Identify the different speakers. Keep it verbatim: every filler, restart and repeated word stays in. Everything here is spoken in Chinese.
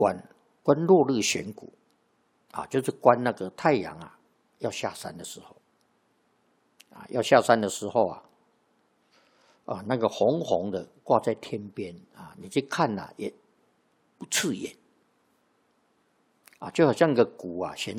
Speaker 1: 观观落日悬谷啊，就是观那个太阳啊要下山的时候啊，要下山的时候啊，啊那个红红的挂在天边啊，你去看呐、啊、也不刺眼啊，就好像个鼓啊悬